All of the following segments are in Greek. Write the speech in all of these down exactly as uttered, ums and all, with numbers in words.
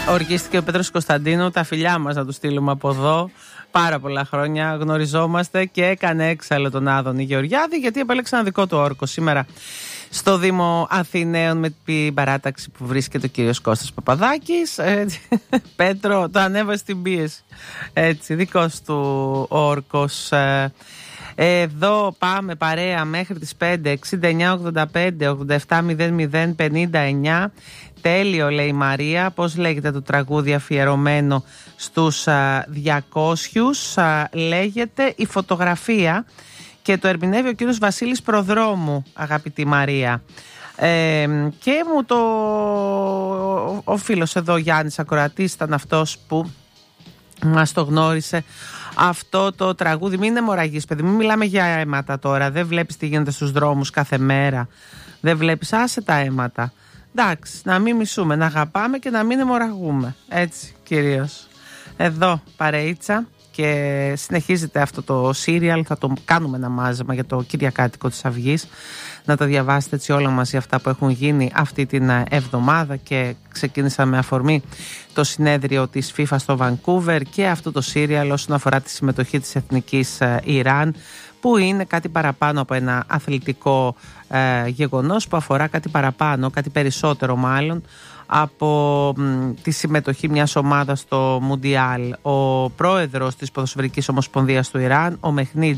Ορκίστηκε ο Πέτρος Κωνσταντίνου, τα φιλιά μας να του στείλουμε από εδώ. Πάρα πολλά χρόνια γνωριζόμαστε και έκανε έξαλλο τον Άδωνη Γεωργιάδη, γιατί επέλεξε ένα δικό του όρκο σήμερα στο Δήμο Αθηναίων με την παράταξη που βρίσκεται ο κύριος Κώστας Παπαδάκης. Έτσι, Πέτρο, το ανέβασε στην πίεση. Έτσι, δικός του όρκος. Εδώ πάμε παρέα μέχρι τις πέντε, εξήντα εννιά ογδόντα πέντε ογδόντα επτά μηδέν μηδέν πενήντα εννιά. Τέλειο, λέει η Μαρία. Πώς λέγεται το τραγούδι αφιερωμένο στους α, διακόσιους? Α, λέγεται «Η Φωτογραφία» και το ερμηνεύει ο κύριος Βασίλης Προδρόμου, αγαπητή Μαρία. Ε, και μου το ο φίλος εδώ Γιάννης Ακροατής ήταν αυτός που μας το γνώρισε αυτό το τραγούδι. Μην είναι μοραγής, παιδί, μην μιλάμε για αίματα τώρα. Δεν βλέπεις τι γίνεται στους δρόμους κάθε μέρα? Δεν βλέπεις? Άσε τα αίματα. Εντάξει, να μην μισούμε, να αγαπάμε και να μην αιμορραγούμε. Έτσι κυρίως. Εδώ παρείτσα και συνεχίζεται αυτό το σύριαλ. Θα το κάνουμε ένα μάζεμα για το Κυριακάτικο της Αυγής. Να τα διαβάσετε έτσι όλα μαζί αυτά που έχουν γίνει αυτή την εβδομάδα, και ξεκίνησα με αφορμή το συνέδριο της FIFA στο Βανκούβερ και αυτό το σύριαλ όσον αφορά τη συμμετοχή της Εθνικής Ιράν, που είναι κάτι παραπάνω από ένα αθλητικό ε, γεγονός, που αφορά κάτι παραπάνω, κάτι περισσότερο μάλλον, από μ, τη συμμετοχή μιας ομάδας στο Μουντιάλ. Ο πρόεδρος της Ποδοσφαιρικής Ομοσπονδίας του Ιράν, ο Μεχνίτ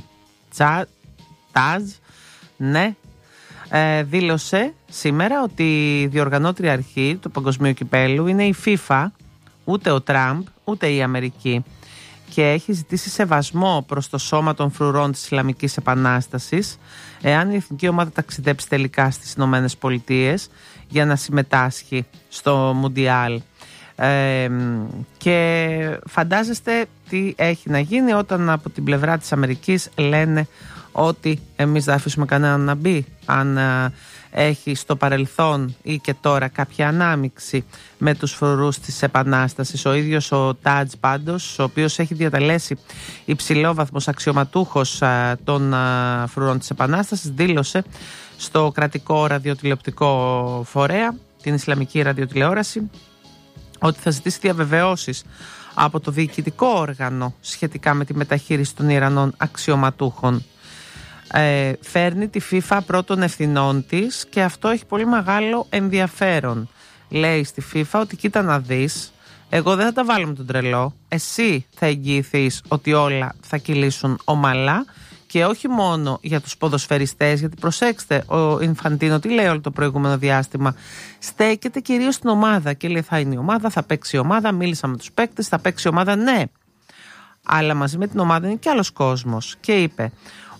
Τάζ, ναι, ε, δήλωσε σήμερα ότι η διοργανώτρια αρχή του Παγκοσμίου Κυπέλλου είναι η FIFA, ούτε ο Τραμπ, ούτε η Αμερική, και έχει ζητήσει σεβασμό προς το σώμα των φρουρών της Ισλαμικής Επανάστασης εάν η εθνική ομάδα ταξιδέψει τελικά στις Ηνωμένες Πολιτείες για να συμμετάσχει στο Μουντιάλ. Ε, και φαντάζεστε τι έχει να γίνει όταν από την πλευρά της Αμερικής λένε ότι εμείς δεν αφήσουμε κανέναν να μπει, αν α, έχει στο παρελθόν ή και τώρα κάποια ανάμειξη με τους φρουρούς της Επανάστασης. Ο ίδιος ο Τάτζ πάντως, ο οποίος έχει διατελέσει υψηλόβαθμος αξιωματούχος α, των α, φρουρών της Επανάστασης, δήλωσε στο κρατικό ραδιοτηλεοπτικό φορέα, την Ισλαμική ραδιοτηλεόραση, ότι θα ζητήσει διαβεβαιώσεις από το διοικητικό όργανο σχετικά με τη μεταχείριση των Ιρανών αξιωματούχων. Ε, φέρνει τη FIFA πρώτων ευθυνών της και αυτό έχει πολύ μεγάλο ενδιαφέρον. Λέει στη FIFA ότι κοίτα να δεις, εγώ δεν θα τα βάλω με τον τρελό, εσύ θα εγγυηθείς ότι όλα θα κυλήσουν ομαλά, και όχι μόνο για τους ποδοσφαιριστές, γιατί προσέξτε, ο Ινφαντίνο τι λέει όλο το προηγούμενο διάστημα? Στέκεται κυρίως στην ομάδα και λέει θα είναι η ομάδα, θα παίξει η ομάδα, μίλησα με τους παίκτες, θα παίξει η ομάδα, ναι, αλλά μαζί με την ομάδα είναι και άλλος κόσμος. Και είπε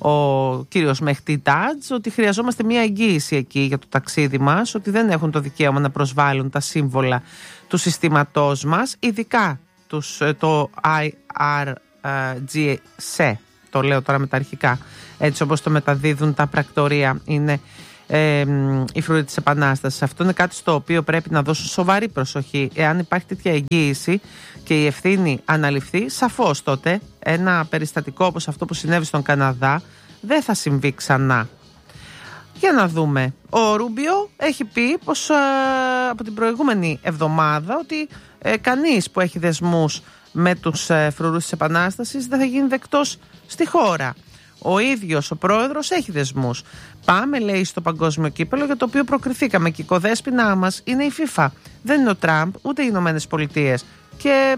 ο κύριος Μεχτί Τάτζ ότι χρειαζόμαστε μια εγγύηση εκεί για το ταξίδι μας, ότι δεν έχουν το δικαίωμα να προσβάλλουν τα σύμβολα του συστήματός μας, ειδικά τους, το άι αρ τζι σι, το λέω τώρα με τα αρχικά, έτσι όπως το μεταδίδουν τα πρακτορία, είναι ε, η φρουρή της Επανάστασης. Αυτό είναι κάτι στο οποίο πρέπει να δώσουν σοβαρή προσοχή. Εάν υπάρχει τέτοια εγγύηση και η ευθύνη αναλυφθεί, σαφώς τότε ένα περιστατικό όπως αυτό που συνέβη στον Καναδά δεν θα συμβεί ξανά. Για να δούμε. Ο Ρούμπιο έχει πει πως α, από την προηγούμενη εβδομάδα ότι ε, κανείς που έχει δεσμούς με τους ε, φρουρούς της Επανάστασης δεν θα γίνει δεκτός στη χώρα. Ο ίδιος ο πρόεδρος έχει δεσμούς. Πάμε, λέει, στο παγκόσμιο κύπελλο για το οποίο προκριθήκαμε, και η κοδέσποινά μας είναι η FIFA. Δεν είναι ο Τραμπ ούτε οι Ηνωμένες Πολιτείες. Και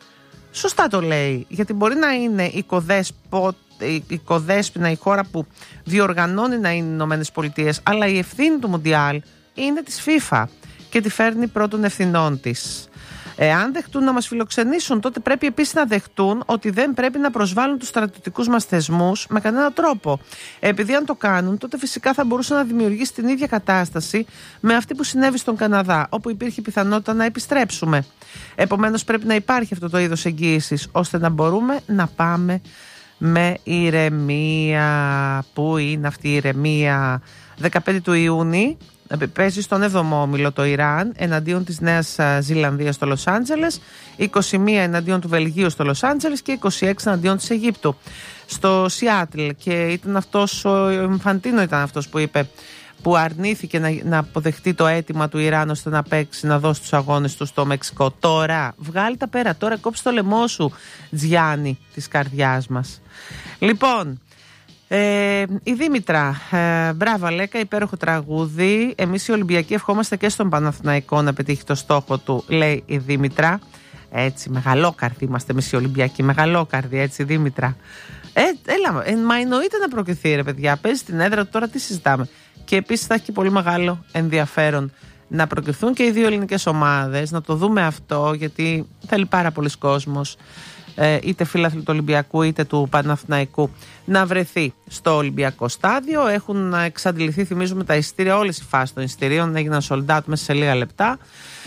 σωστά το λέει, γιατί μπορεί να είναι η, κοδέσπο, η, η κοδέσποινα, η χώρα που διοργανώνει να είναι οι Ηνωμένες Πολιτείες, αλλά η ευθύνη του Μουντιάλ είναι της FIFA και τη φέρνει πρώτων ευθυνών της. Εάν δεχτούν να μας φιλοξενήσουν, τότε πρέπει επίσης να δεχτούν ότι δεν πρέπει να προσβάλλουν τους στρατιωτικούς μας θεσμούς με κανένα τρόπο. Επειδή αν το κάνουν, τότε φυσικά θα μπορούσε να δημιουργήσει την ίδια κατάσταση με αυτή που συνέβη στον Καναδά, όπου υπήρχε πιθανότητα να επιστρέψουμε. Επομένως, πρέπει να υπάρχει αυτό το είδος εγγύησης, ώστε να μπορούμε να πάμε με ηρεμία. Πού είναι αυτή η ηρεμία? δεκαπέντε του Ιούνιου παίζει στον έβδομο όμιλο το Ιράν εναντίον της Νέας Ζηλανδίας στο Λος Άντζελες, είκοσι μία εναντίον του Βελγίου στο Λος Άντζελες και είκοσι έξι εναντίον της Αιγύπτου στο Σιάτλ. Και ήταν αυτός, ο Ινφαντίνο ήταν αυτός που είπε που αρνήθηκε να, να αποδεχτεί το αίτημα του Ιράν ώστε να παίξει, να δώσει τους αγώνες του στο Μεξικό. Τώρα βγάλει τα πέρα, τώρα κόψει το λαιμό σου, Τζιάννη της καρδιάς μας. Λοιπόν, Ε, η Δήμητρα, ε, μπράβο Λέκα, υπέροχο τραγούδι. Εμείς οι Ολυμπιακοί ευχόμαστε και στον Παναθηναϊκό να πετύχει το στόχο του, λέει η Δήμητρα. Έτσι, μεγαλόκαρδοι είμαστε εμείς οι Ολυμπιακοί, μεγαλόκαρδοι, έτσι Δήμητρα. Ε, έλα, ε, μα εννοείται να προκριθεί ρε παιδιά, παίζει την έδρα του, τώρα τι συζητάμε. Και επίσης θα έχει και πολύ μεγάλο ενδιαφέρον να προκριθούν και οι δύο ελληνικές ομάδες, να το δούμε αυτό, γιατί θέλει πάρα πολλοί κόσμος, είτε φίλαθλοι του Ολυμπιακού είτε του Παναθηναϊκού, να βρεθεί στο Ολυμπιακό στάδιο. Έχουν εξαντληθεί, θυμίζουμε, τα εισιτήρια, όλες οι φάσεις των εισιτηρίων έγιναν sold out μέσα σε λίγα λεπτά.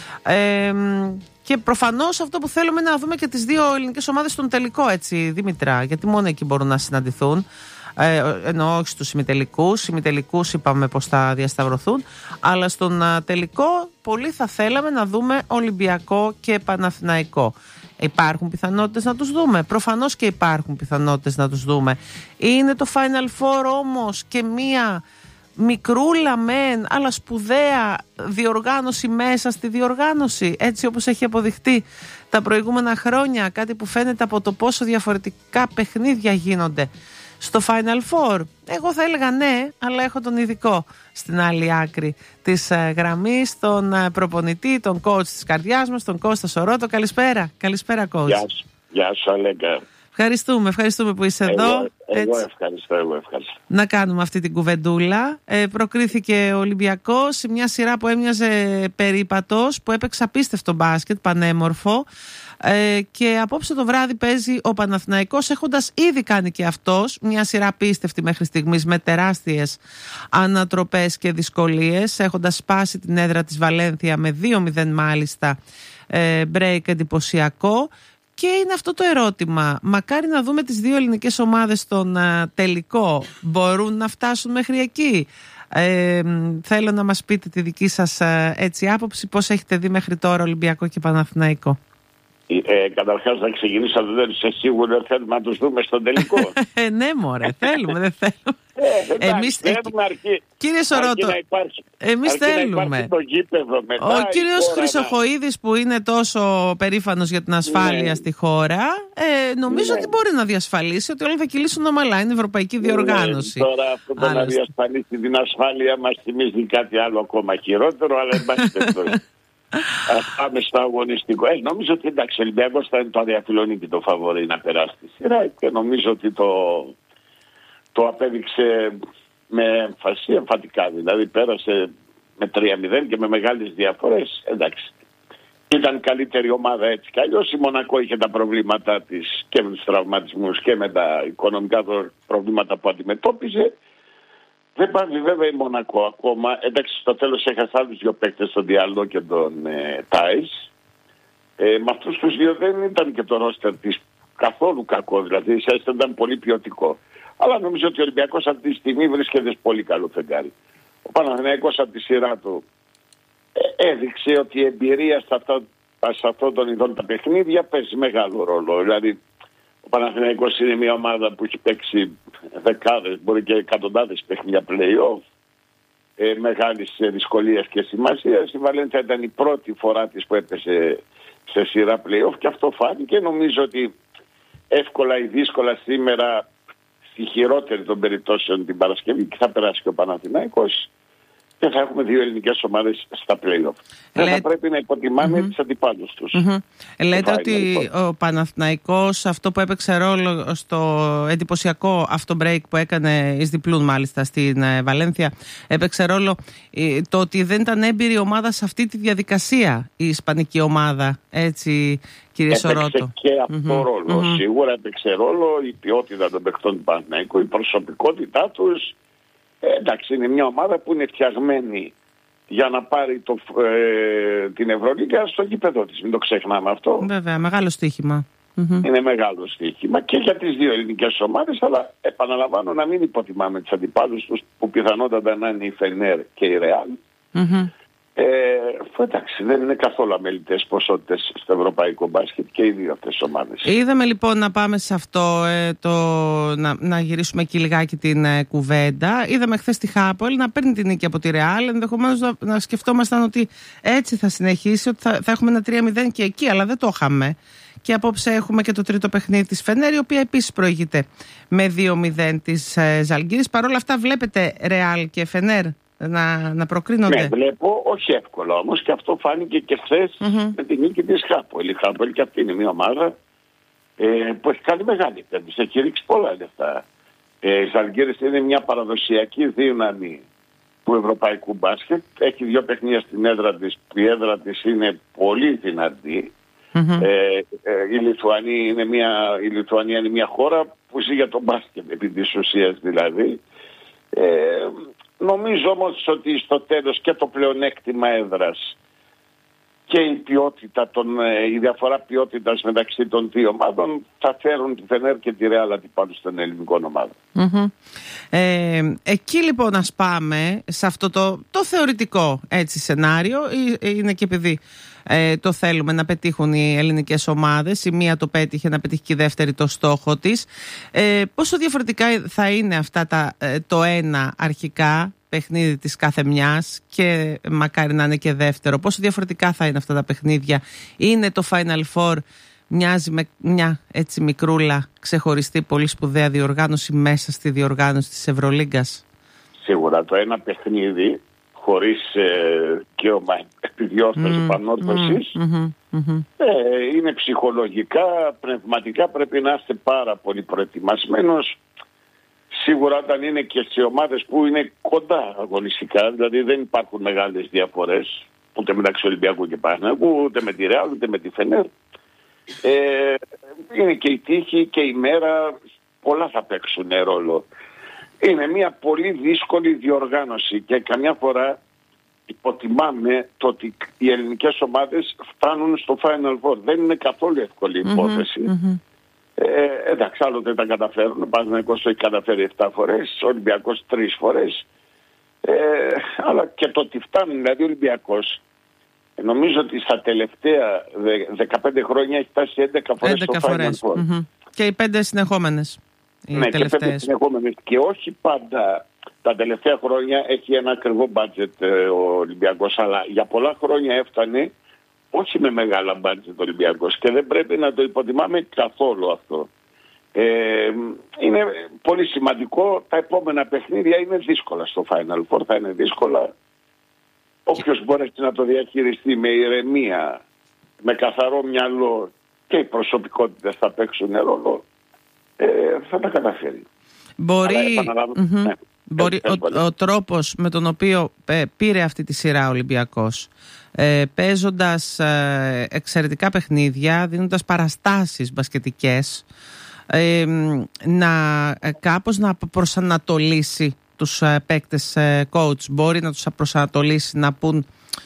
Ε, και προφανώς αυτό που θέλουμε είναι να δούμε και τις δύο ελληνικές ομάδες στον τελικό, έτσι Δήμητρα, γιατί μόνο εκεί μπορούν να συναντηθούν. Ε, εννοώ όχι στους ημιτελικούς. Ημιτελικούς είπαμε πως θα διασταυρωθούν, αλλά στον α, τελικό πολύ θα θέλαμε να δούμε Ολυμπιακό και Παναθηναϊκό. Υπάρχουν πιθανότητες να τους δούμε. Προφανώς και υπάρχουν πιθανότητες να τους δούμε. Είναι το Final Four όμως και μία μικρούλα μεν αλλά σπουδαία διοργάνωση μέσα στη διοργάνωση, έτσι όπως έχει αποδειχτεί τα προηγούμενα χρόνια, κάτι που φαίνεται από το πόσο διαφορετικά παιχνίδια γίνονται στο Final Four. Εγώ θα έλεγα ναι, αλλά έχω τον ειδικό στην άλλη άκρη της ε, γραμμής, τον ε, προπονητή, τον coach της καρδιάς μας, τον Κώστα Σορότο. Καλησπέρα. Καλησπέρα, coach. Γεια σου, γεια σου Αλέκα. Ευχαριστούμε, ευχαριστούμε που είσαι εδώ. Εγώ, εγώ ευχαριστώ, εγώ ευχαριστώ. Να κάνουμε αυτή την κουβεντούλα. Ε, προκρίθηκε ο Ολυμπιακός σε μια σειρά που έμοιαζε περίπατος, που έπαιξε απίστευτο μπάσκετ, πανέμορφο. Ε, και απόψε το βράδυ παίζει ο Παναθηναϊκός, έχοντας ήδη κάνει και αυτός μια σειρά απίστευτη μέχρι στιγμής, με τεράστιες ανατροπές και δυσκολίες, έχοντας σπάσει την έδρα της Βαλένθια με δύο μηδέν μάλιστα, ε, break εντυπωσιακό. Και είναι αυτό το ερώτημα, μακάρι να δούμε τις δύο ελληνικές ομάδες στον α, τελικό. Μπορούν να φτάσουν μέχρι εκεί? Ε, θέλω να μας πείτε τη δική σας α, έτσι άποψη, πώς έχετε δει μέχρι τώρα Ολυμπιακό και Παναθηναϊκό. Ε, καταρχάς να ξεκινήσω, αν δεν είσαι σίγουρο ότι θέλουμε να τους δούμε στον τελικό. ε, ναι μωρέ, θέλουμε, δεν θέλουμε. Ε, εμείς θέλουμε αρκεί, κύριε Σορότο, εμείς θέλουμε. Το γήπεδο μετά, ο κύριος Χρυσοχοΐδης να... που είναι τόσο περήφανος για την ασφάλεια ναι. στη χώρα, ε, νομίζω ναι. ότι μπορεί να διασφαλίσει ότι όλοι θα κυλήσουν ομαλά. Είναι ευρωπαϊκή διοργάνωση. Ναι, τώρα αυτό το να διασφαλίσει την ασφάλεια μας θυμίζει κάτι άλλο ακόμα χειρότερο, αλλά εν πάση περιπτώσει. Ας πάμε στο αγωνιστικό. Ε, νομίζω ότι εντάξει, ο Ολυμπιακός θα είναι το αδιαφιλονίκη το φαβορί να περάσει τη σειρά και νομίζω ότι το, το απέδειξε με εμφασία, εμφατικά. Δηλαδή πέρασε με τρία μηδέν και με μεγάλες διαφορές. Εντάξει, ήταν καλύτερη ομάδα έτσι κι αλλιώς. Η Μονακό είχε τα προβλήματά της και με τους τραυματισμούς και με τα οικονομικά προβλήματα που αντιμετώπιζε. Δεν πάλι βέβαια η Μονακό ακόμα. Εντάξει, στο τέλος έχασε άλλους δύο παίκτες, τον Διαλό και τον ε, Τάις. Ε, με αυτούς τους δύο δεν ήταν και το ρόστερ της καθόλου κακό. Δηλαδή ήταν πολύ ποιοτικό. Αλλά νομίζω ότι ο Ολυμπιακός αυτή τη στιγμή βρίσκεται σε πολύ καλό φεγγάρι. Ο Παναθηναϊκός από τη σειρά του ε, έδειξε ότι η εμπειρία σε αυτόν αυτό των ειδών τα παιχνίδια παίζει μεγάλο ρόλο. Δηλαδή ο Παναθηναϊκός είναι μια ομάδα που έχει παίξει δεκάδες, μπορεί και εκατοντάδες παιχνίδια play-off, ε, μεγάλης δυσκολίας και σημασίας. Η Βαλένθια ήταν η πρώτη φορά της που έπεσε σε σειρά play-off και αυτό φάνηκε. Νομίζω ότι εύκολα ή δύσκολα σήμερα, στη χειρότερη των περιπτώσεων την Παρασκευή, και θα περάσει και ο Παναθηναϊκός και θα έχουμε δύο ελληνικές ομάδες στα play-off. Δεν θα πρέπει να υποτιμάμε mm-hmm. τις αντιπάλους τους. Mm-hmm. Λέτε ότι ο Παναθηναϊκός, αυτό που έπαιξε ρόλο στο εντυπωσιακό αυτό break που έκανε εις διπλούν μάλιστα στην Βαλένθια, έπαιξε ρόλο το ότι δεν ήταν έμπειρη ομάδα σε αυτή τη διαδικασία η ισπανική ομάδα, έτσι κύριε Σορότο? Έπαιξε και αυτό mm-hmm. ρόλο. Mm-hmm. Σίγουρα έπαιξε ρόλο η ποιότητα των παιχτών του Παναθηναϊκού, η προσωπικότητά τους. Ε, εντάξει, είναι μια ομάδα που είναι φτιαγμένη για να πάρει το, ε, την Ευρωλίγκα στο γήπεδο της. Μην το ξεχνάμε αυτό. Βέβαια, μεγάλο στοίχημα. Mm-hmm. Είναι μεγάλο στοίχημα και για τις δύο ελληνικές ομάδες, αλλά επαναλαμβάνω να μην υποτιμάμε τις αντιπάλους τους που πιθανότατα να είναι η Φενέρ και η Ρεάλ. Mm-hmm. Ε, εντάξει, δεν είναι καθόλου αμελητές ποσότητες στο ευρωπαϊκό μπάσκετ και οι δύο αυτές τις ομάδες. Είδαμε λοιπόν να πάμε σε αυτό, ε, το, να, να γυρίσουμε εκεί λιγάκι την ε, κουβέντα. Είδαμε χθες τη Χάπολ να παίρνει την νίκη από τη Ρεάλ. Ενδεχομένως να, να σκεφτόμασταν ότι έτσι θα συνεχίσει, ότι θα, θα έχουμε ένα τρία μηδέν και εκεί, αλλά δεν το είχαμε. Και απόψε έχουμε και το τρίτο παιχνίδι της Φενέρ, η οποία επίσης προηγείται με δύο μηδέν της ε, Ζαλγκίρης. Παρ' όλα αυτά βλέπετε Ρεάλ και Φενέρ να, να προκρίνονται. Ναι, βλέπω, όχι εύκολα όμως, και αυτό φάνηκε και χθες mm-hmm. με την νίκη της Χάπολ. Η Χάπολ και αυτή είναι μια ομάδα ε, που έχει κάνει μεγάλη επένδυση, έχει ρίξει πολλά λεφτά. Ε, η Ζαλγκίρης είναι μια παραδοσιακή δύναμη του ευρωπαϊκού μπάσκετ. Έχει δύο παιχνίδια στην έδρα της, που η έδρα της είναι πολύ δυνατή. Mm-hmm. Ε, ε, η, Λιθουανία είναι μια, η Λιθουανία είναι μια χώρα που ζει για τον μπάσκετ, επί της ουσίας δηλαδή. Ε, νομίζω όμως ότι στο τέλος και το πλεονέκτημα έδρας και η ποιότητα των, η διαφορά ποιότητας μεταξύ των δύο ομάδων θα φέρουν τη Φενέρ και τη Ρεάλ αντιπάλους των ελληνικών ομάδων. Mm-hmm. Ε, εκεί λοιπόν ας πάμε σε αυτό το, το θεωρητικό έτσι σενάριο. Είναι και επειδή ε, το θέλουμε να πετύχουν οι ελληνικές ομάδες, η μία το πέτυχε, να πετύχει και η δεύτερη το στόχο της. Ε, πόσο διαφορετικά θα είναι αυτά τα, το ένα αρχικά παιχνίδι της κάθε μιας και μακάρι να είναι και δεύτερο, πόσο διαφορετικά θα είναι αυτά τα παιχνίδια? Είναι το Final Four, μοιάζει με μια έτσι μικρούλα ξεχωριστή πολύ σπουδαία διοργάνωση μέσα στη διοργάνωση της Ευρωλίγκας? Σίγουρα το ένα παιχνίδι χωρίς ε, κύωμα επιδιόρθωση mm, πανόρθωσης mm, mm, mm, ε, είναι ψυχολογικά, πνευματικά πρέπει να είστε πάρα πολύ προετοιμασμένος. Σίγουρα όταν είναι και σε ομάδες που είναι κοντά αγωνιστικά, δηλαδή δεν υπάρχουν μεγάλες διαφορές ούτε μεταξύ Ολυμπιακού και Παναθηναϊκού, ούτε με τη Ρεάλ, ούτε με τη Φενέρ. Ε, είναι και η τύχη και η μέρα, πολλά θα παίξουν ρόλο. Είναι μια πολύ δύσκολη διοργάνωση και καμιά φορά υποτιμάμε το ότι οι ελληνικές ομάδες φτάνουν στο Final Four. Δεν είναι καθόλου εύκολη υπόθεση. Mm-hmm, mm-hmm. Ε, εντάξει, άλλοτε τα καταφέρουν. Ο Παναθηναϊκός το έχει καταφέρει επτά φορές, ο Ολυμπιακός τρεις φορές. Ε, αλλά και το ότι φτάνουν, δηλαδή ο Ολυμπιακός, νομίζω ότι στα τελευταία δεκαπέντε χρόνια έχει φτάσει έντεκα φορές στο Final Four. Mm-hmm. Και οι πέντε συνεχόμενες. Οι ναι, τελευταίες. και πέντε συνεχόμενες. Και όχι πάντα τα τελευταία χρόνια έχει ένα ακριβό μπάτζετ ε, ο Ολυμπιακός, αλλά για πολλά χρόνια έφτανε όχι με μεγάλα μπάτζετ ο Ολυμπιακός και δεν πρέπει να το υποτιμάμε καθόλου αυτό. Ε, είναι πολύ σημαντικό. Τα επόμενα παιχνίδια είναι δύσκολα στο Final Four, θα είναι δύσκολα. Όποιος μπορέσει να το διαχειριστεί με ηρεμία, με καθαρό μυαλό και οι προσωπικότητες θα παίξουν ρόλο, ε, θα τα καταφέρει. Μπορεί, mm-hmm. ναι. Μπορεί ο, ο τρόπος με τον οποίο πήρε αυτή τη σειρά ο Ολυμπιακός, ε, παίζοντας ε, εξαιρετικά παιχνίδια, δίνοντας παραστάσεις μπασκετικές, ε, να ε, κάπως να προσανατολίσει τους ε, παίκτες ε, coach. Μπορεί να τους προσανατολίσει να πούν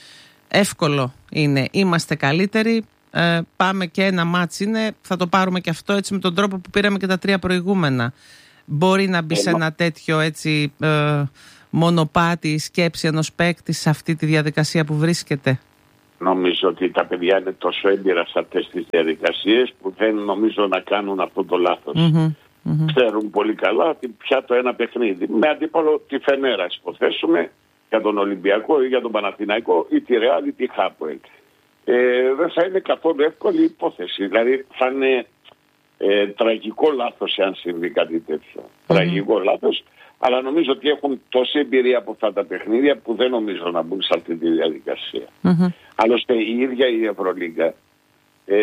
εύκολο είναι, είμαστε καλύτεροι, ε, πάμε και ένα μάτς είναι, θα το πάρουμε και αυτό, έτσι με τον τρόπο που πήραμε και τα τρία προηγούμενα. Μπορεί να μπει σε ένα τέτοιο έτσι ε, μονοπάτι η σκέψη ενός παίκτη σε αυτή τη διαδικασία που βρίσκεται? Νομίζω ότι τα παιδιά είναι τόσο έμπειρα σε αυτές τις διαδικασίες που δεν νομίζω να κάνουν αυτό το λάθος. Mm-hmm, mm-hmm. Ξέρουν πολύ καλά ότι πια το ένα παιχνίδι με αντίπαλο τη Φενέρα, υποθέσουμε, για τον Ολυμπιακό ή για τον Παναθηναϊκό ή τη Ρεάλ ή τη Χάπολ. Ε, δεν θα είναι καθόλου εύκολη υπόθεση. Δηλαδή θα είναι Ε, τραγικό λάθος εάν συμβεί κάτι τέτοιο. Mm-hmm. Τραγικό λάθος, αλλά νομίζω ότι έχουν τόση εμπειρία από αυτά τα παιχνίδια που δεν νομίζω να μπουν σε αυτή τη διαδικασία. Mm-hmm. Άλλωστε η ίδια η Ευρωλίγκα, ε,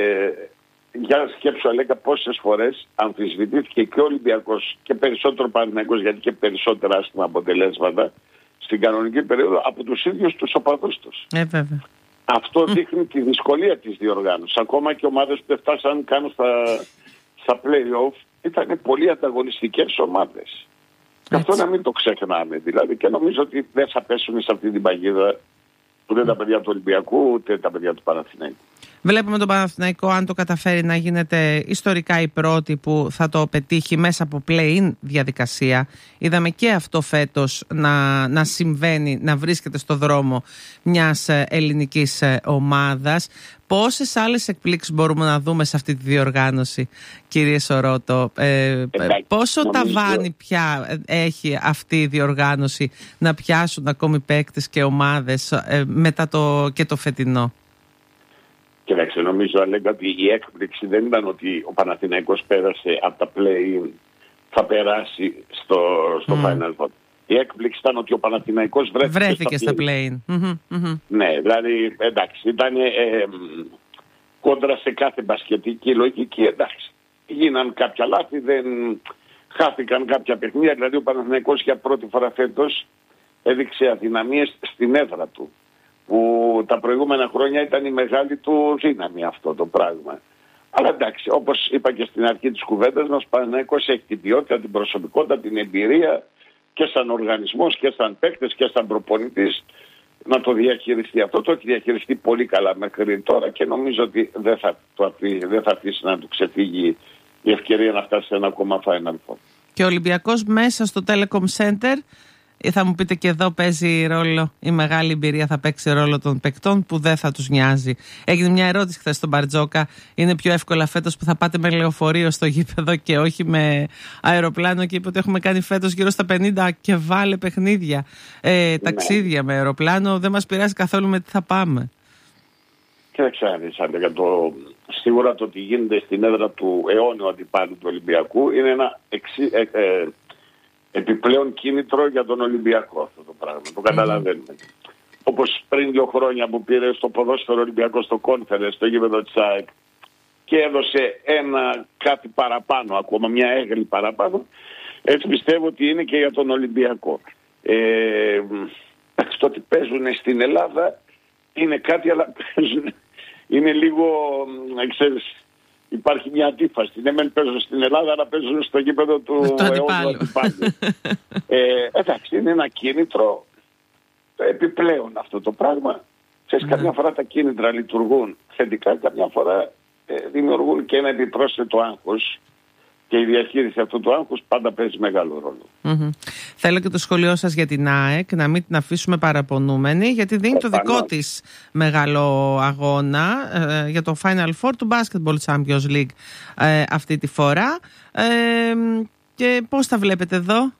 για σκέψου Αλέκα, πόσες φορές αμφισβητήθηκε και ο Ολυμπιακός και περισσότερο Παναθηναϊκός, γιατί και περισσότερα άσχημα αποτελέσματα στην κανονική περίοδο από τους ίδιους τους οπαδούς τους. Ε, βέβαια. Αυτό δείχνει τη δυσκολία της διοργάνωσης. Ακόμα και ομάδες που δεν φτάσαν καν στα στα play-off ήταν πολύ ανταγωνιστικές ομάδες. Και αυτό να μην το ξεχνάμε δηλαδή, και νομίζω ότι δεν θα πέσουν σε αυτή την παγίδα Ούτε τα παιδιά του Ολυμπιακού, ούτε τα παιδιά του Παναθηναϊκού. Βλέπουμε τον Παναθηναϊκό, αν το καταφέρει, να γίνεται ιστορικά η πρώτη που θα το πετύχει μέσα από play-in διαδικασία. Είδαμε και αυτό φέτος να, να συμβαίνει, να βρίσκεται στο δρόμο μιας ελληνικής ομάδας. Πόσες άλλες εκπλήξεις μπορούμε να δούμε σε αυτή τη διοργάνωση, κύριε Σορότο? Ε, Εντάξει, πόσο νομίζω... ταβάνι πια έχει αυτή η διοργάνωση να πιάσουν ακόμη παίκτες και ομάδες ε, μετά το, και το φετινό? Κοιτάξτε, νομίζω, Αλέγκα, ότι η έκπληξη δεν ήταν ότι ο Παναθηναϊκός πέρασε από τα play-in, θα περάσει στο, στο mm. Final Four. Η έκπληξη ήταν ότι ο Παναθηναϊκός βρέθηκε, βρέθηκε στα play-in. Mm-hmm, mm-hmm. Ναι, δηλαδή, εντάξει, ήταν ε, ε, κόντρα σε κάθε μπασκετική λογική, εντάξει. Γίναν κάποια λάθη, δεν χάθηκαν κάποια παιχνίδια, δηλαδή ο Παναθηναϊκός για πρώτη φορά φέτος έδειξε αδυναμίες στην έδρα του, που τα προηγούμενα χρόνια ήταν η μεγάλη του δύναμη αυτό το πράγμα. Αλλά εντάξει, όπως είπα και στην αρχή της κουβέντας μας, ο Παναθηναϊκός έχει την ποιότητα, την προσωπικότητα, την εμπειρία και σαν οργανισμός και σαν παίκτες και σαν προπονητής να το διαχειριστεί. Αυτό το έχει διαχειριστεί πολύ καλά μέχρι τώρα και νομίζω ότι δεν θα, το αφήσει, δεν θα αφήσει να του ξεφύγει η ευκαιρία να φτάσει σε ένα ακόμα Final Four. Και ο Ολυμπιακός μέσα στο Telecom Center, θα μου πείτε, και εδώ παίζει ρόλο η μεγάλη εμπειρία, θα παίξει ρόλο των παικτών που δεν θα τους νοιάζει. Έγινε μια ερώτηση χθες στον Μπαρτζόκα, είναι πιο εύκολα φέτος που θα πάτε με λεωφορείο στο γήπεδο και όχι με αεροπλάνο, και είπε ότι έχουμε κάνει φέτος γύρω στα πενήντα και βάλε παιχνίδια, ε, ταξίδια με αεροπλάνο, δεν μας πειράζει καθόλου με τι θα πάμε. Κοίταξε, το σίγουρα το ότι γίνεται στην έδρα του αιώνιου αντιπάλου του Ολυμπιακού είναι ένα εξι, ε, ε, επιπλέον κίνητρο για τον Ολυμπιακό αυτό το πράγμα. Το καταλαβαίνουμε. Mm-hmm. Όπως πριν δύο χρόνια που πήρε στο ποδόσφαιρο Ολυμπιακό στο Conference, στο γήπεδο της ΑΕΚ, και έδωσε ένα κάτι παραπάνω, ακόμα μια έγκλη παραπάνω, έτσι πιστεύω ότι είναι και για τον Ολυμπιακό. Ε, αυτό ότι παίζουν στην Ελλάδα είναι κάτι, αλλά παίζουν, είναι λίγο, ξέρεις, υπάρχει μια αντίφαση. Ναι, μεν παίζουν στην Ελλάδα, αλλά παίζουν στο γήπεδο του αιώνιου αντιπάλου. ε, εντάξει, είναι ένα κίνητρο επιπλέον αυτό το πράγμα. Ξέρεις, καμιά φορά τα κίνητρα λειτουργούν θετικά, καμιά φορά ε, δημιουργούν και ένα επιπρόσθετο άγχος. Και η διαχείριση αυτού του άγχους πάντα παίζει μεγάλο ρόλο. Mm-hmm. Θέλω και το σχολείο σας για την ΑΕΚ, να μην την αφήσουμε παραπονούμενη, γιατί δίνει το δικό της μεγάλο αγώνα ε, για το Final Four του Basketball Champions League ε, αυτή τη φορά. Ε, και πώς τα βλέπετε εδώ?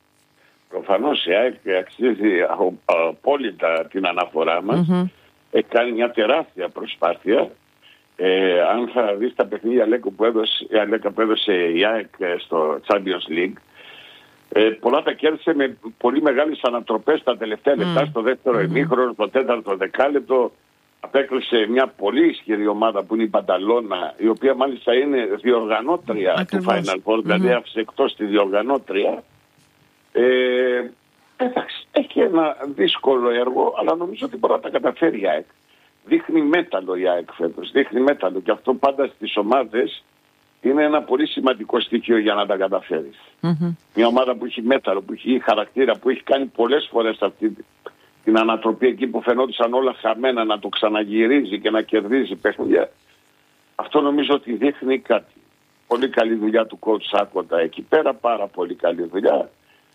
Προφανώς η ΑΕΚ αξίζει απόλυτα την αναφορά μας. Mm-hmm. Έχει κάνει μια τεράστια προσπάθεια. Ε, αν θα δεις τα παιχνίδια Αλέκα που έδωσε, που έδωσε η ΑΕΚ στο Champions League, ε, πολλά τα κέρδισε με πολύ μεγάλες ανατροπές στα τελευταία λεπτά, mm. στο δεύτερο mm. ημίχρονο, στο τέταρτο δεκάλεπτο. Απέκλεισε μια πολύ ισχυρή ομάδα που είναι η Μπανταλώνα, η οποία μάλιστα είναι διοργανώτρια Ακριβώς. του Final Four, mm-hmm. δηλαδή άφησε εκτός τη διοργανώτρια. Ε, εντάξει, έχει ένα δύσκολο έργο, αλλά νομίζω ότι μπορεί να τα καταφέρει η ΑΕΚ. Δείχνει μέταλλο η ΑΕΚ φέτος, δείχνει μέταλλο, και αυτό πάντα στις ομάδες είναι ένα πολύ σημαντικό στοιχείο για να τα καταφέρεις. Mm-hmm. Μια ομάδα που έχει μέταλλο, που έχει χαρακτήρα, που έχει κάνει πολλές φορές αυτή την ανατροπή εκεί που φαινόντουσαν όλα χαμένα, να το ξαναγυρίζει και να κερδίζει παιχνίδια. Αυτό νομίζω ότι δείχνει κάτι. Πολύ καλή δουλειά του coach Σάκοντα εκεί πέρα, πάρα πολύ καλή δουλειά.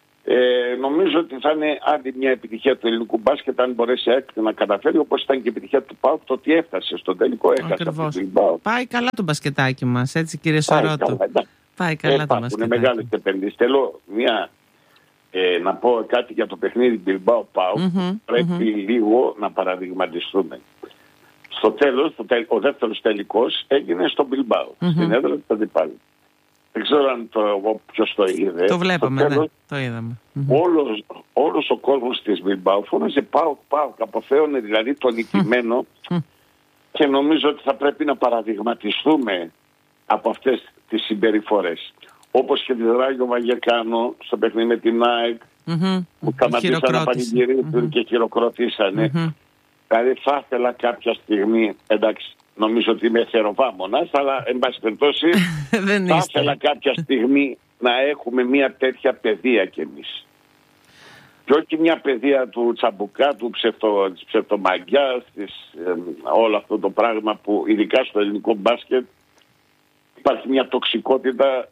Ε, νομίζω ότι θα είναι άλλη μια επιτυχία του ελληνικού μπάσκετ αν μπορέσει έτσι να καταφέρει, όπως ήταν και η επιτυχία του ΠΑΟΚ, το ότι έφτασε στον τελικό, έχασε από την ΠΑΟΚ. Πάει καλά το μπασκετάκι μας, έτσι κύριε Σορότο? Πάει καλά ε, το μπασκετάκι. Είναι μεγάλες επενδύσεις. Θέλω μια, ε, να πω κάτι για το παιχνίδι Bilbao ΠΑΟΚ. Mm-hmm, πρέπει mm-hmm. λίγο να παραδειγματιστούμε. Στο τέλος, το τελ, ο δεύτερος τελικός έγινε στο Bilbao, mm-hmm. στην έδρα του αντιπάλου. Δεν ξέρω αν το, ποιος το είδε. Το βλέπαμε, τέλος, ναι, το είδαμε. Όλος, όλος ο κόσμος της Bilbao φώναζε ΠΑΟΚ, ΠΑΟΚ, αποφαίωνε δηλαδή τον νικημένο και νομίζω ότι θα πρέπει να παραδειγματιστούμε από αυτές τις συμπεριφορές. Όπως και τη Ράγιο Βαγεκάνο στο παιχνίδι με την ΑΕΚ, mm-hmm. που σταματήσαν να πανηγυρίσουν mm-hmm. και χειροκροτήσανε. Mm-hmm. Δηλαδή θα ήθελα κάποια στιγμή, εντάξει, νομίζω ότι είμαι θεροβάμωνας, αλλά εν πάση περιπτώσει θα ήθελα κάποια στιγμή να έχουμε μια τέτοια παιδεία κι εμείς. Και όχι μια παιδεία του τσαμπουκά, του ψευτο, της ψευτομαγιάς, της, ε, όλο αυτό το πράγμα που ειδικά στο ελληνικό μπάσκετ υπάρχει μια τοξικότητα.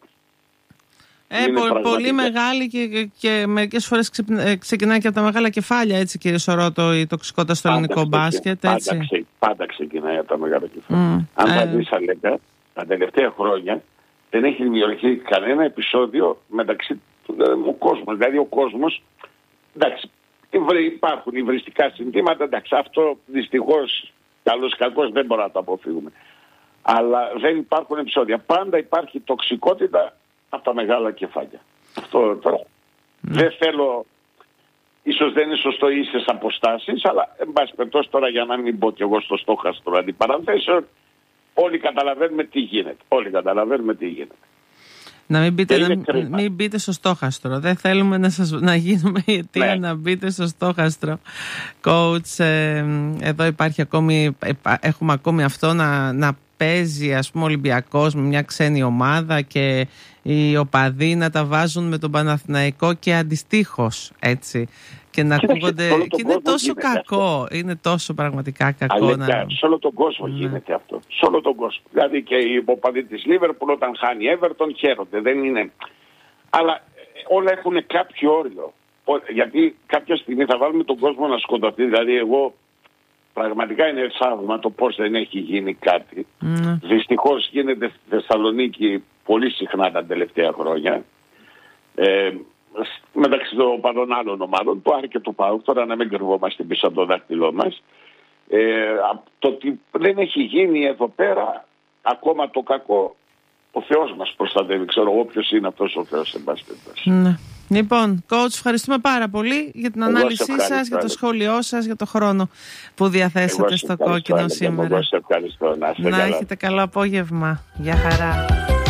Ε, πο, πολύ μεγάλη και, και, και μερικές φορές ξε, ξεκινάει και από τα μεγάλα κεφάλια, έτσι κύριε Σορότο, η τοξικότητα στο πάντα ελληνικό μπάσκετ. Έτσι. Πάντα, ξε, πάντα ξεκινάει από τα μεγάλα κεφάλια. Mm, Αν ε... θα δεις, Αλέκα, τα τελευταία χρόνια δεν έχει δημιουργηθεί κανένα επεισόδιο μεταξύ του κόσμου. Δηλαδή ο κόσμος, εντάξει, υπάρχουν υβριστικά συνθήματα, εντάξει, αυτό δυστυχώς, καλώς κακώς δεν μπορούμε να το αποφύγουμε. Αλλά δεν υπάρχουν επεισόδια. Πάντα υπάρχει τοξικότητα από τα μεγάλα κεφάλια. Αυτό τώρα. Mm. Δεν θέλω, ίσως δεν είναι σωστό ίσες αποστάσεις, αλλά εν πάση περιπτώσει τώρα, για να μην πω κι εγώ στο στόχαστρο αντιπαραθέσεων, όλοι καταλαβαίνουμε τι γίνεται. Όλοι καταλαβαίνουμε τι γίνεται. Να μην μπείτε, να, μην μπείτε στο στόχαστρο. Δεν θέλουμε να, σας, να γίνουμε η αιτία ναι. να μπείτε στο στόχαστρο. Coach, ε, εδώ υπάρχει ακόμη, έχουμε ακόμη αυτό να, να παίζει, ας πούμε, ο Ολυμπιακός με μια ξένη ομάδα και οι οπαδοί να τα βάζουν με τον Παναθηναϊκό και αντιστοίχως, έτσι. Και να ακούγονται. Και είναι τόσο κακό. Αυτό. Είναι τόσο πραγματικά κακό. Αλλά να... σε όλο τον κόσμο ναι. γίνεται αυτό. Σε όλο τον κόσμο. Δηλαδή και οι οπαδοί της Λίβερπουλ όταν χάνει Everton χαίρονται. Δεν είναι. Αλλά όλα έχουν κάποιο όριο. Γιατί κάποια στιγμή θα βάλουμε τον κόσμο να σκοτωθεί. Δηλαδή εγώ πραγματικά είναι θαύμα το πώς δεν έχει γίνει κάτι. Mm. Δυστυχώς γίνεται στη Θεσσαλονίκη πολύ συχνά τα τελευταία χρόνια. Ε, μεταξύ των οπαδών άλλων ομάδων, του Άρη και του ΠΑΟΚ, τώρα να μην κρυβόμαστε πίσω από το δάχτυλό μας. Ε, το ότι δεν έχει γίνει εδώ πέρα ακόμα το κακό, ο Θεός μας προστατεύει. Ξέρω εγώ ποιος είναι αυτός ο Θεός, εν πάση περιπτώσει. Ναι. Λοιπόν, coach, ευχαριστούμε πάρα πολύ για την εγώ ανάλυση σας, για το σχόλιο σας, για το χρόνο που διαθέσατε στο κόκκινο σήμερα. Εγώ σε ευχαριστώ. Να, να καλά. έχετε καλό απόγευμα. Γεια χαρά.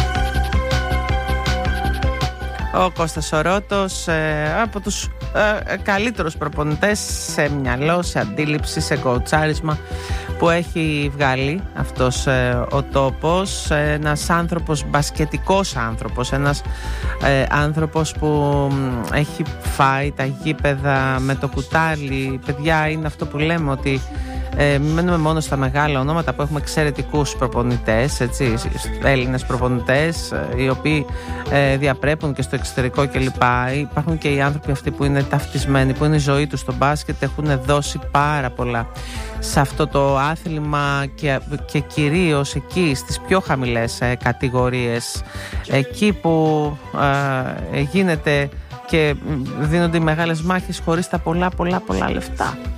Ο Κώστας Σορότος, ε, από τους ε, καλύτερους προπονητές σε μυαλό, σε αντίληψη, σε κοουτσάρισμα που έχει βγάλει αυτός ε, ο τόπος. Ένας άνθρωπος, μπασκετικός άνθρωπος, ένας ε, άνθρωπος που έχει φάει τα γήπεδα με το κουτάλι. Παιδιά, είναι αυτό που λέμε, ότι Ε, μένουμε μόνο στα μεγάλα ονόματα που έχουμε εξαιρετικούς προπονητές, έτσι, Έλληνες προπονητές, οι οποίοι ε, διαπρέπουν και στο εξωτερικό κλπ. Υπάρχουν και οι άνθρωποι αυτοί που είναι ταυτισμένοι, που είναι η ζωή τους στο μπάσκετ, έχουν δώσει πάρα πολλά σε αυτό το άθλημα και, και κυρίως εκεί στις πιο χαμηλές ε, κατηγορίες, εκεί που ε, γίνεται και δίνονται οι μεγάλες μάχες χωρίς τα πολλά πολλά πολλά λεφτά.